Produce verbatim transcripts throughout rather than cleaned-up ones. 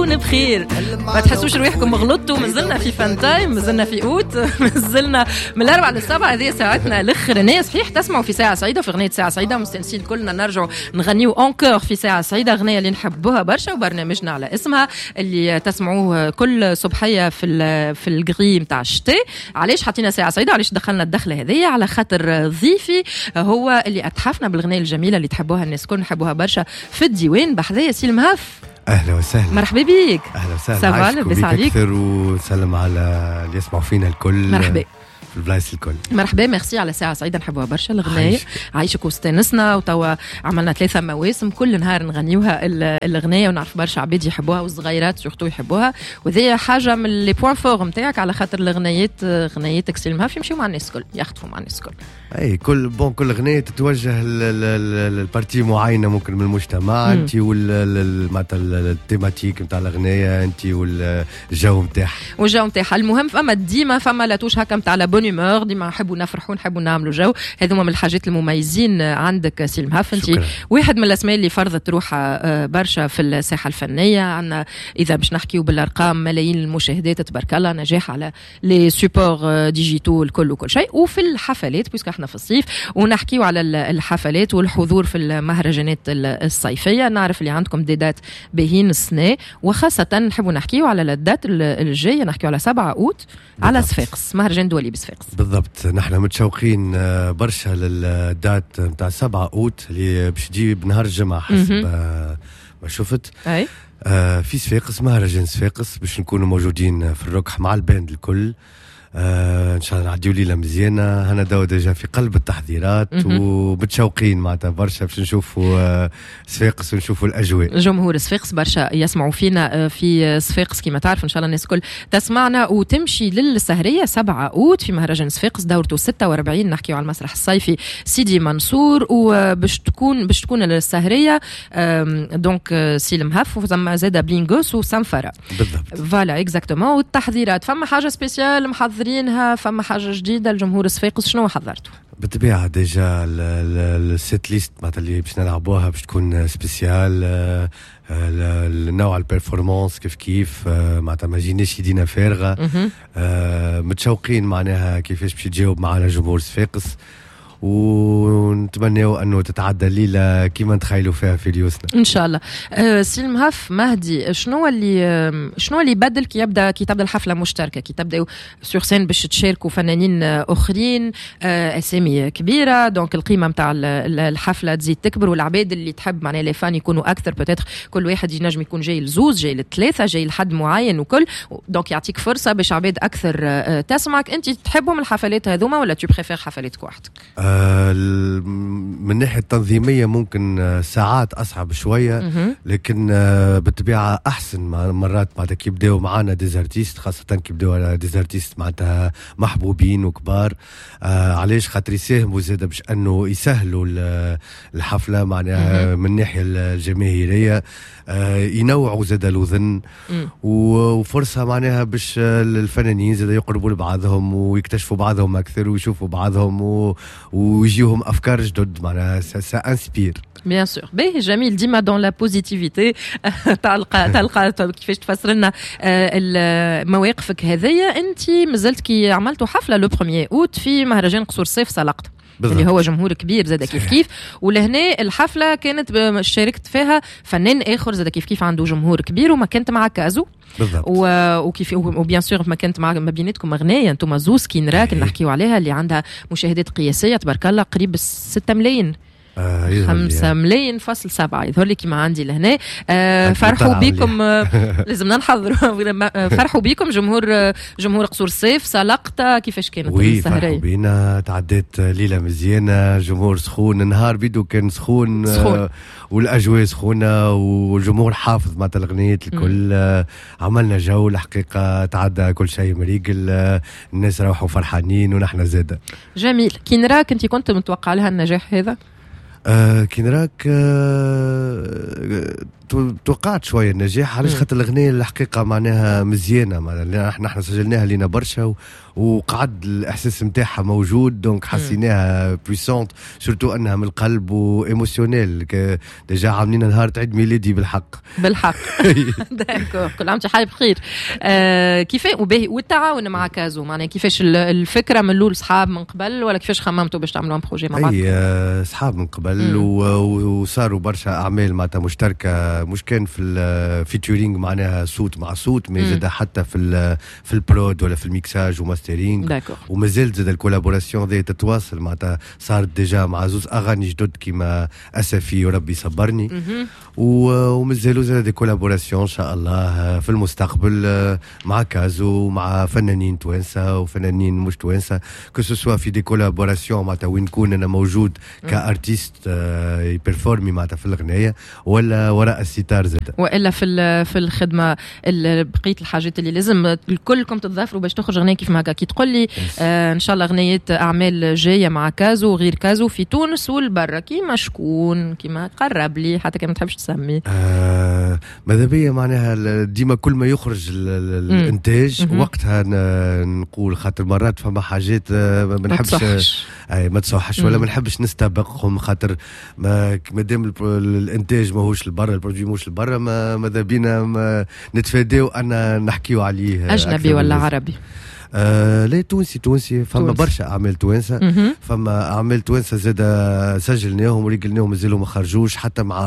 تكون بخير. ما تحسوش روحكم غلطتوا، مازلنا في فان تايم، مازلنا في اوت، مازلنا من الاربعة للسبعة. هذه ساعتنا الاخر. ناس صحيح تسمعوا في ساعه سعيده، في اغنيه ساعه سعيده مستانسين كلنا نرجعوا نغنيو اونكور في ساعه سعيده، اغنيه اللي نحبوها برشا وبرنامجنا على اسمها اللي تسمعوه كل صبحيه في في الغري نتاع الشتاء. علاش حطينا ساعه سعيده؟ علاش دخلنا الدخله هذه؟ على خاطر ضيفي هو اللي اتحفنا بالاغنيه الجميله اللي تحبوها الناس كل نحبوها برشا في الديوان بحذايا سي المهف. اهلا وسهلا. مرحبا بيك. اهلا وسهلا. سافا لاباس عليك؟ كثر وسلم على اللي يسمعوا فينا الكل. مرحبا في البلايص الكل. مرحبا. ميرسي على ساعه سعيده نحبوها برشا الاغنيه. عايشك واستانسنا، وتوا عملنا ثلاثه مواسم كل نهار نغنيوها الاغنيه، ونعرف برشا عباد يحبوها والصغيرات سورتو يحبوها، وذي حاجه من لي بوين فور نتاعك على خاطر الاغنيات اغنيتك سلمها يمشيو مع الناس الكل، يخطفوا مع الناس الكل. اي كل بون كل اغنيه تتوجه للبارتي معينه ممكن من المجتمع، انت والمثل التيماتيك نتاع الاغنيه، انت والجو نتاعها والجو نتاعها. المهم فما ديما فما لا توش هكا نتاع لا بون هيمور، ديما نحبوا نفرحوا نحبوا نعملوا جو. هذوما من الحاجات المميزين عندك سي المهف. انت واحد من الاسماء اللي فرضت روحها برشا في الساحه الفنيه. عندنا اذا باش نحكيو بالارقام ملايين المشاهدات تبارك الله، نجاح على لي سوبور ديجيتال الكل وكل شيء. وفي الحفلات بيسك احنا في الصيف ونحكيو على الحفلات والحضور في المهرجانات الصيفيه، نعرف اللي عندكم ديدات باهين السنه، وخاصه نحبوا نحكيو على الدات الجايه، نحكيو على سبعة اوت على صفاقس، مهرجان دولي بصفاقس. بالضبط. نحن متشوقين برشا للدات نتاع سبعة اوت اللي باش تجي بنهار الجمعه حسب ما شفت. اي آه في صفاقس، مهرجان صفاقس، باش نكونوا موجودين في الركح مع الباند الكل. آه ان شاء الله نعديو ليله مزيانه. هنا داو ديجا في قلب التحضيرات ومتشوقين معناتها برشا باش نشوفوا آه صفاقس ونشوفوا الاجواء. جمهور صفاقس برشا يسمعوا فينا في صفاقس كما تعرف، ان شاء الله الناس الكل تسمعنا وتمشي للسهريه سبعة اوت في مهرجان صفاقس دورته ستة وأربعين. نحكيو على المسرح الصيفي سيدي منصور، وباش تكون باش تكون السهريه دونك سي المهف وزعما زاده بلينغوس وسنفره. بالضبط فوالا اكزاكتومون. والتحضيرات فما حاجه سبيسيال محضرين فما حاجه جديده لجمهور صفاقس؟ شنو حضرتوا؟ بالطبيعه ديجا السيت ليست معناتها اللي باش نلعبوها باش تكون سبيسيال. النوع البرفورمانس كيف كيف معناتها ما جيناش يدينا فارغه. متشوقين معناها كيفاش باش يتجاوب معنا جمهور صفاقس، ونتمنوا انه تتعدى الليله كيما نتخيلوا فيها في ريوسنا ان شاء الله. أه سي المهف مهدي، شنو اللي شنو اللي بدل كي يبدا كي تبدا الحفله مشتركه، كي تبداو سور سين باش تشاركوا فنانين اخرين أه اسامي كبيره، دونك القيمه نتاع الحفله تزيد تكبر، والعباد اللي تحب معناها لي فان يكونوا اكثر، بوتيتر كل واحد ينجم يكون جاي لزوز، جاي لثلاثه، جاي لحد معين وكل، دونك يعطيك فرصه باش عباد اكثر أه تسمعك. انت تحبهم الحفلات هذوما ولا تو بريفير حفلاتك وحدك؟ من الناحية التنظيمية ممكن ساعات أصعب شوية، لكن بالطبيعة أحسن مرات معناتها كي يبداو معنا ديزارتيست، خاصة كي يبداو ديزارتيست معناتها محبوبين وكبار. آه علاش؟ خاطر يساهموا زادة باش أنه يسهلوا الحفلة معناها من الناحية الجماهيرية، آه ينوعوا زادة الأذن، وفرصة معناها باش الفنانين زادة يقربوا لبعضهم ويكتشفوا بعضهم أكثر ويشوفوا بعضهم و ويجيهم افكار جدد معناها سا انسبير. بيان سور. باهي جميل. ديما دون لا بوزيتيفيتي تلقى تلقى كيفاش تفسر لنا مواقفك هذيا. انت مازلت كي عملتوا حفله لو بروميير اوت في مهرجان قصور الصيف سلقت بالضبط. اللي هو جمهور كبير زاد كيف كيف، ولهنا الحفله كانت شاركت فيها فنان اخر زاد كيف كيف عنده جمهور كبير، وما كنت مع كازو بالضبط. وكيف وبيان سور ما كانت مع ما بيناتكم اغنيه انتم زوز كي نراك نحكيو عليها اللي عندها مشاهدات قياسيه تبارك الله قريب ستة ملايين آه خمسة ملايين فاصل سبعة يظهر لي كيما عندي لهنا. آه فرحوا بكم آه لازمنا نحضروا فرحوا بكم جمهور جمهور قصور الصيف سلقطة. كيفاش كانت السهرية؟ فرحوا بينا، تعديت ليلة مزيانة، جمهور سخون، النهار بيدو كان سخون, سخون. آه والأجواء سخونة والجمهور حافظ مع الأغنيات الكل. آه عملنا جو الحقيقة، تعدى كل شيء مريقل. آه الناس روحوا فرحانين ونحن زادة. جميل. كي نراك انت كنت متوقع لها النجاح هذا؟ آه كي نراك آه توقعت شويه النجاح علاش خاطر الاغنيه الحقيقه معناها مزيانه معناها احنا احنا سجلناها لينا برشا وقعد الاحساس نتاعها موجود دونك حسيناها بويسونت سورتو انها من القلب وايموسيونيل ديجا عاملين نهار عيد ميلادي بالحق بالحق. داكور كل عام وانت بخير. آه كيف وباهي والتعاون مع كازو معناها كيفاش الفكره من الاول صحاب من قبل ولا كيفاش خممتوا باش تعملوا بروجي مع بعض؟ اي صحاب من قبل وصاروا برشا اعمال معناتها مشتركه مش كان في الفيتورينج معناها صوت مع صوت مي زاد حتى في في البرود ولا في الميكساج وماسترينج ومازال زاد الكولابوراسيون ذي تتواصل معناتها صارت ديجا مع زوز اغاني جدد كيما اسفي وربي صبرني ومازالوا زاد دي كولابوراسيون ان شاء الله في المستقبل مع كازو مع فنانين توانسه وفنانين مش توانسه كو سوسوا في دي كولابوراسيون معناتها وين نكون انا موجود كارتيست يبرفورمي معناتها في الغنايه ولا وراء الستار زاد والا في في الخدمه بقيه الحاجات اللي لازم الكلكم تتضافروا باش تخرج غنيه كيف ما هكا كي تقول لي آه ان شاء الله غنيات اعمال جايه مع كازو وغير كازو في تونس والبرا كيما شكون كيما قرب لي حتى كي ما تحبش تسمي آه ماذا بيا معناها ديما كل ما يخرج الانتاج وقتها نقول خاطر مرات فما حاجات ما نحبش اي ما تصحش ولا ما نحبش نستبقهم خاطر ما مادام الانتاج ماهوش لبرا البرودوي ماهوش لبرا ماذا بينا نتفاداو انا نحكيو عليه اجنبي ولا عربي. آه لا تونسي تونسي فما برشا اعمال توانسه فما اعمال توانسه زاد سجلناهم ورجلناهم مازالوا ما خرجوش حتى مع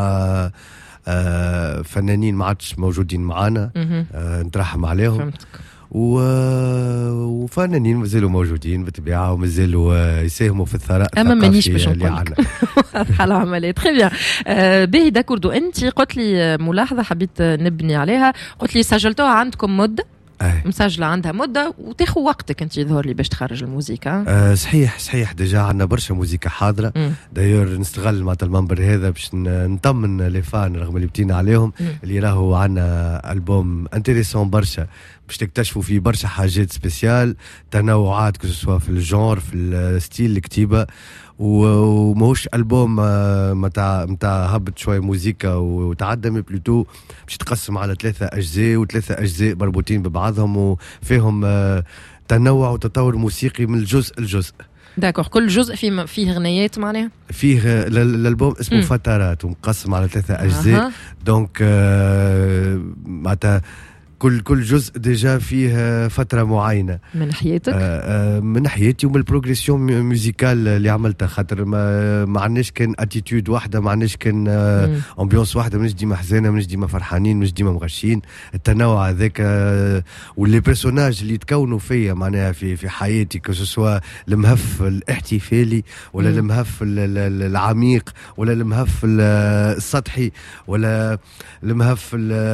آه فنانين ما عادش موجودين معانا آه نترحم عليهم فهمتك. و... وفنانين مازالوا موجودين بالطبيعه ومازالوا يساهموا في الثراء اما مانيش باش نقول حال عمليه تري بيان. باهي داكوردو انت قلت لي ملاحظه حبيت نبني عليها قلت لي سجلتوها عندكم مده أي. مسجله عندها مده وتاخذ وقتك انت يظهر لي باش تخرج الموسيقى. أه صحيح صحيح ديجا عندنا برشا موسيقى حاضره دايور نستغل مع المنبر هذا باش نطمن لي فان رغم اللي بتينا عليهم مم. اللي راهو عندنا البوم انتريسون برشا باش تكتشفوا فيه برشا حاجات سبيسيال تنوعات كسوا في الجونر في الستيل الكتيبه وماهوش البوم متاع متاع هبط شويه موسيقى وتعدى مي بلوتو باش يتقسم على ثلاثه اجزاء وثلاثه اجزاء مربوطين ببعضهم وفيهم تنوع وتطور موسيقي من الجزء الجزء. داكور كل جزء فيه فيه غنيات معناها فيه الالبوم اسمه فترات ومقسم على ثلاثه اجزاء أه. دونك آه معناتها كل كل جزء ديجا فيه فتره معينه من ناحيتك آه من ناحيتي ومن البروغريسيون ميوزيكال اللي عملتها خاطر ما ما عندناش كان اتيتود واحده ما عندناش كان آه امبيونس واحده مش ديما حزينه مش ديما فرحانين مش ديما مغشين التنوع هذاك آه واللي بيرسوناج اللي تكونوا فيا معناها في في حياتي كسوا المهف الاحتفالي ولا مم. المهف العميق ولا المهف السطحي ولا المهف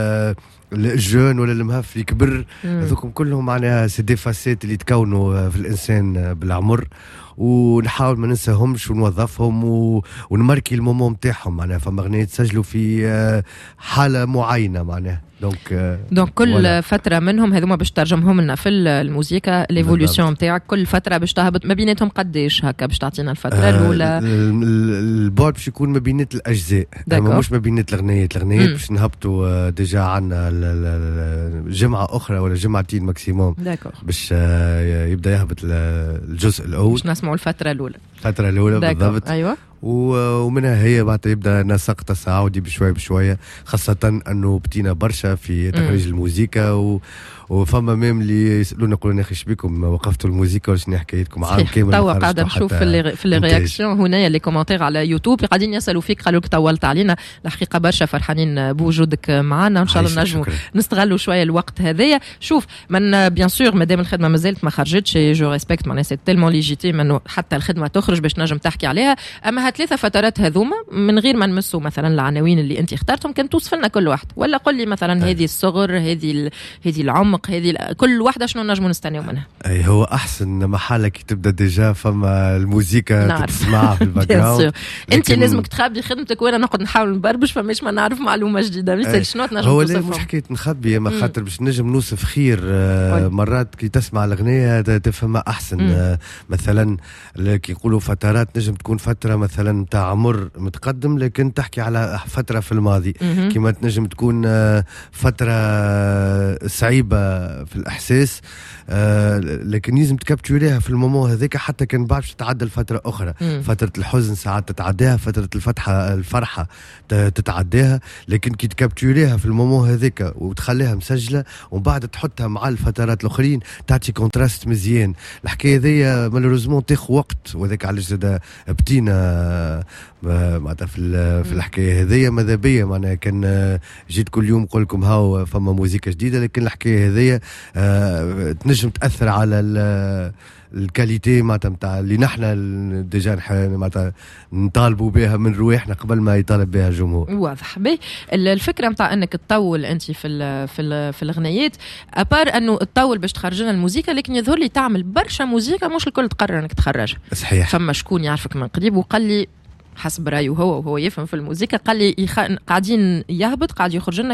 الجون ولا المهف يكبر هذوكم كلهم معناها سي دي فاسيت اللي تكونوا في الانسان بالعمر ونحاول ما ننساهمش ونوظفهم و... ونماركي المومون نتاعهم معناها فما اغنيات تسجلوا في حاله معينه معناها دونك دونك كل ولا. فتره منهم هذوما باش ترجمهم لنا في الموسيقى ليفولوسيون نتاعك كل فتره باش تهبط ما بيناتهم قداش هكا باش تعطينا الفتره آه الاولى البعد باش يكون ما بينات الاجزاء اما مش ما بينات الاغنيات الاغنيات باش نهبطوا ديجا عندنا جمعه اخرى ولا جمعتين ماكسيموم باش يبدا يهبط الجزء الاول باش نسمعوا الفتره الاولى الفتره الاولى بالضبط ايوه ومنها هي بعد يبدا نسق تصاعدي بشوي بشويه خاصه انه بتينا برشا في تخريج الموسيقى و وفما ميم اللي يسالونا يقولوا اخي شبيكم وقفتوا الموسيقى وشنو حكايتكم عام كامل توا قاعده نشوف في اللي في الرياكسيون هنا لي كومونتير على يوتيوب قاعدين يسالوا فيك قالوا لك طولت علينا الحقيقه برشا فرحانين بوجودك معنا ان شاء الله نجموا نستغلوا شويه الوقت هذايا. شوف من بيان سور مادام الخدمه مازالت ما خرجتش جو ريسبكت معناها سي تيلمون ليجيتيم انه حتى الخدمه تخرج باش نجم تحكي عليها اما هالثلاثه فترات هذوما من غير ما نمسوا مثلا العناوين اللي انت اخترتهم كان توصف لنا كل واحد ولا قل لي مثلا هذه الصغر هذه هذه العمق هذه كل واحدة شنو نجموا نستناو منها. اي هو احسن محالة كي تبدا ديجا فما الموسيقى تسمعها في الباك جراوند انت لازمك تخبي خدمتك وانا نقعد نحاول نبربش فماش ما نعرف معلومه جديده مثل شنو تنجم هو لا مش حكايه نخبي اما خاطر باش نجم نوصف خير آه مرات كي تسمع الاغنيه تفهمها احسن آه مثلا كي يقولوا فترات نجم تكون فتره مثلا مثلا نتاع عمر متقدم لكن تحكي على فتره في الماضي كما تنجم تكون فتره صعيبه في الاحساس لكن لازم تكابتشوريها في المومون هذاك حتى كان بعد تتعدى لفتره اخرى. مم. فتره الحزن ساعات تتعداها، فتره الفتحه الفرحه تتعداها، لكن كي تكابتشوريها في المومون هذاك وتخليها مسجله ومن بعد تحطها مع الفترات الاخرين تعطي كونتراست مزيان. الحكايه ذي مالوريزمون تاخذ وقت وذاك علاش زاد بدينا معناتها في في الحكايه هذيا ماذا بيا معناها كان جيت كل يوم نقول لكم هاو فما موسيقى جديده، لكن الحكايه هذيا تنجم تاثر على الكاليتي معناتها نتاع اللي نحنا ديجا معناتها نطالبوا بها من رواحنا قبل ما يطالب بها الجمهور. واضح. بي الفكره نتاع انك تطول انت في ال في ال في الغنيات ابار انه تطول باش تخرج لنا الموسيقى، لكن يظهر لي تعمل برشا موسيقى مش الكل تقرر انك تخرجها. صحيح. فما شكون يعرفك من قريب وقال لي حسب رايه هو وهو يفهم في الموسيقى قال لي يخ... قاعدين يهبط قاعد يخرج لنا